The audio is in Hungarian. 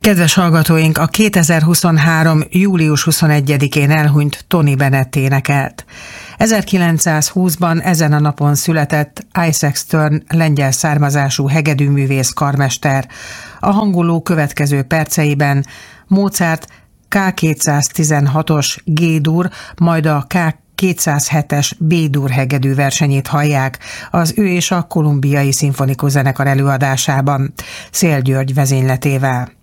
Kedves hallgatóink, a 2023. július 21-én elhunyt Tony Bennett énekelt. 1920-ban ezen a napon született Isaac Stern lengyel származású hegedűművész karmester. A hanguló következő perceiben Mozart K216-os G-dur, majd a K207-es B-dur hegedű versenyét hallják az ő és a Kolumbiai Szimfonikus Zenekar előadásában, Széll György vezényletével.